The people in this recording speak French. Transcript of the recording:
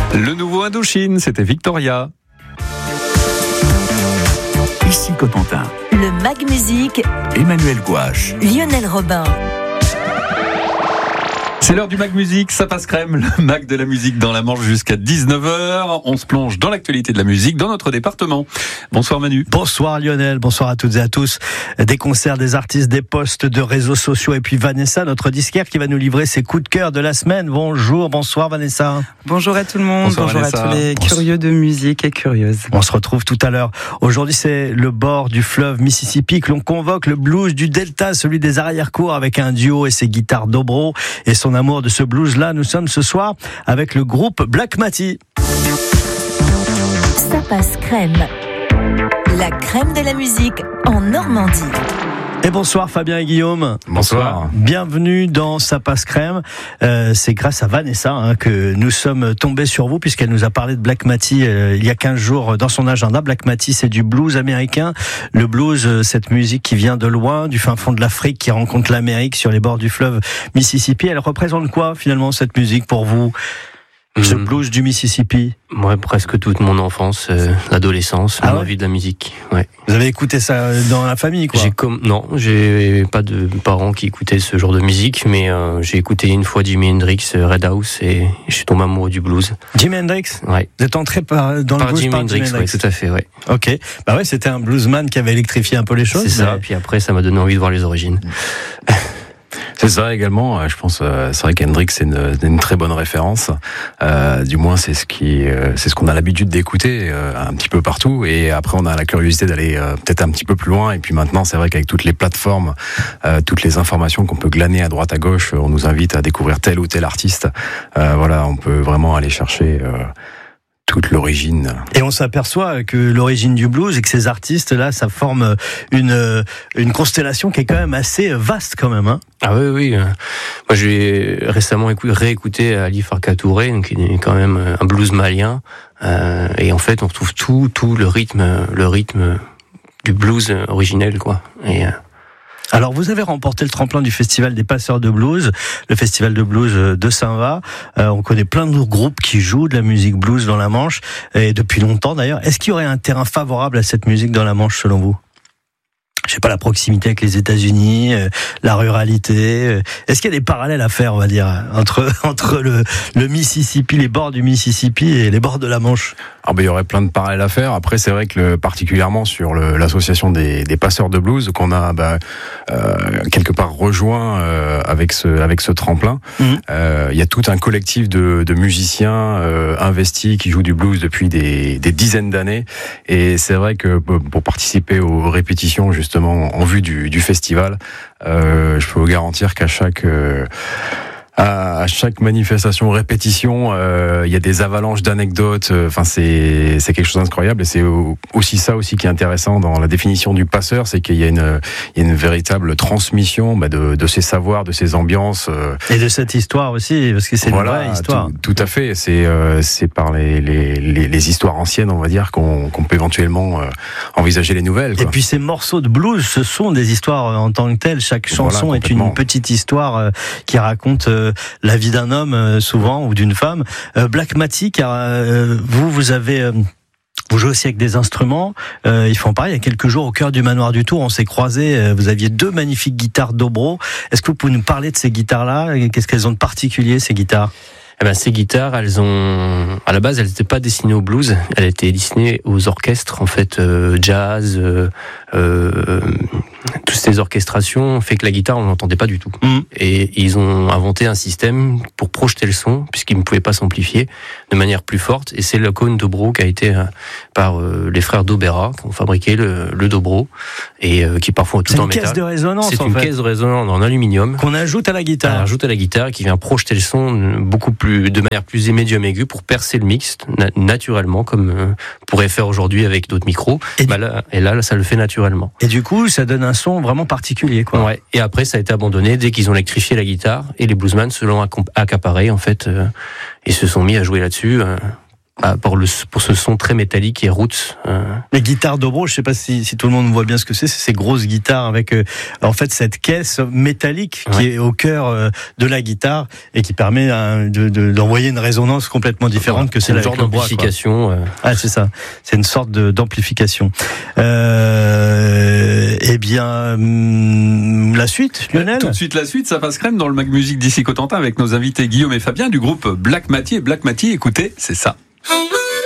Le nouveau Indochine, c'était Victoria. Ici Cotentin. Le Mag Musique. Emmanuel Gouache. Lionel Robin. C'est l'heure du Mag Musique, ça passe crème, le Mag de la musique dans la Manche jusqu'à 19h. On se plonge dans l'actualité de la musique dans notre département. Bonsoir Manu. Bonsoir Lionel, bonsoir à toutes et à tous. Des concerts, des artistes, des posts de réseaux sociaux et puis Vanessa, notre disquaire qui va nous livrer ses coups de cœur de la semaine. Bonsoir Vanessa. Bonjour à tout le monde, Bonsoir bonjour Vanessa. à tous les curieux de musique et curieuses. On se retrouve tout à l'heure. Aujourd'hui, c'est le bord du fleuve Mississippi que l'on convoque, le blues du Delta, celui des arrière-cours avec un duo et ses guitares dobro et son amour de ce blues-là. Nous sommes ce soir avec le groupe Black Matty. Ça passe crème. La crème de la musique en Normandie. Et bonsoir Fabien et Guillaume. Bonsoir. Bienvenue dans Ça passe crème. C'est grâce à Vanessa que nous sommes tombés sur vous puisqu'elle nous a parlé de Black Matty il y a 15 jours dans son agenda. Black Matty, c'est du blues américain. Le blues, cette musique qui vient de loin, du fin fond de l'Afrique, qui rencontre l'Amérique sur les bords du fleuve Mississippi. Elle représente quoi finalement cette musique pour vous ? Ce blues du Mississippi. Moi, presque toute mon enfance, l'adolescence, mon envie de la musique. Ouais. Vous avez écouté ça dans la famille, quoi ? Non, j'ai pas de parents qui écoutaient ce genre de musique, mais j'ai écouté une fois Jimi Hendrix, Red House, et je suis tombé amoureux du blues. Jimi Hendrix ? Ouais. Vous êtes entré dans le blues Jimi par Hendrix, Jimi Hendrix. ouais, tout à fait, ouais. Ok. Bah ouais, c'était un bluesman qui avait électrifié un peu les choses. C'est ça, puis après, ça m'a donné envie de voir les origines. C'est ça également. Je pense, c'est vrai qu'Hendrix c'est une très bonne référence. Du moins, c'est ce qu'on a l'habitude d'écouter un petit peu partout. Et après, on a la curiosité d'aller peut-être un petit peu plus loin. Et puis maintenant, c'est vrai qu'avec toutes les plateformes, toutes les informations qu'on peut glaner à droite à gauche, on nous invite à découvrir tel ou tel artiste. Voilà, on peut vraiment aller chercher toute l'origine. Et on s'aperçoit que l'origine du blues et que ces artistes-là, ça forme une constellation qui est quand même assez vaste quand même. Hein. Ah oui. Moi, j'ai récemment réécouté Ali Farka Touré, donc il est quand même un blues malien. Et en fait, on retrouve tout le rythme du blues originel, quoi. Alors, vous avez remporté le tremplin du Festival des Passeurs de Blues, le Festival de Blues de Saint-Va. On connaît plein de groupes qui jouent de la musique blues dans la Manche, et depuis longtemps d'ailleurs. Est-ce qu'il y aurait un terrain favorable à cette musique dans la Manche, selon vous ? Je sais pas, la proximité avec les États-Unis, la ruralité. Est-ce qu'il y a des parallèles à faire, on va dire, entre le Mississippi, les bords du Mississippi et les bords de la Manche ? Il y aurait plein de parallèles à faire. Après, c'est vrai que particulièrement sur l'association des passeurs de blues qu'on a quelque part rejoint avec ce tremplin. Il y a tout un collectif de musiciens investis qui jouent du blues depuis des dizaines d'années. Et c'est vrai que pour participer aux répétitions justement en vue du festival, je peux vous garantir qu'à chaque manifestation, répétition, il y a des avalanches d'anecdotes. Enfin, c'est quelque chose d'incroyable. Et c'est aussi ça qui est intéressant dans la définition du passeur, c'est qu'il y a une véritable transmission de ces savoirs, de ces ambiances. Et de cette histoire aussi, parce que c'est une vraie histoire. Tout à fait. C'est par les histoires anciennes, on va dire, qu'on peut éventuellement envisager les nouvelles. Quoi. Et puis ces morceaux de blues, ce sont des histoires en tant que telles. Chaque chanson est une petite histoire qui raconte la vie d'un homme souvent ou d'une femme. Black Matty, vous avez vous jouez aussi avec des instruments. Ils font pareil. Il y a quelques jours, au cœur du manoir du Tour, on s'est croisés. Vous aviez 2 magnifiques guitares dobro. Est-ce que vous pouvez nous parler de ces guitares-là ? Qu'est-ce qu'elles ont de particulier, ces guitares ? Ces guitares, à la base, elles n'étaient pas destinées au blues. Elles étaient destinées aux orchestres, en fait, jazz. Toutes ces orchestrations fait que la guitare, on l'entendait pas du tout. Et ils ont inventé un système pour projeter le son, puisqu'ils ne pouvaient pas s'amplifier de manière plus forte. Et c'est le cône dobro qui a été par les frères Dobera, qui ont fabriqué le dobro, et qui parfois tout en métal. C'est une caisse de résonance, C'est une caisse de résonance en aluminium. Qu'on ajoute à la guitare. Qui vient projeter le son de manière plus médium aiguë pour percer le mix naturellement, comme pourrait faire aujourd'hui avec d'autres micros. Et là, ça le fait naturellement. Et du coup, ça donne un son vraiment particulier, quoi. Ouais. Et après, ça a été abandonné dès qu'ils ont électrifié la guitare, et les bluesmen se l'ont accaparé, en fait, et se sont mis à jouer là-dessus. pour ce son très métallique et roots. Les guitares dobro, je sais pas si tout le monde voit bien ce que c'est ces grosses guitares avec en fait cette caisse métallique qui est au cœur de la guitare et qui permet d'envoyer une résonance complètement différente que celle avec avec le bois. D'amplification. Ah, c'est ça. C'est une sorte d'amplification. Eh bien, la suite, Lionel. Tout de suite la suite, ça passe crème dans le Mag Musique d'ici Cotentin avec nos invités Guillaume et Fabien du groupe Black Matty. Et Black Matty, écoutez, c'est ça.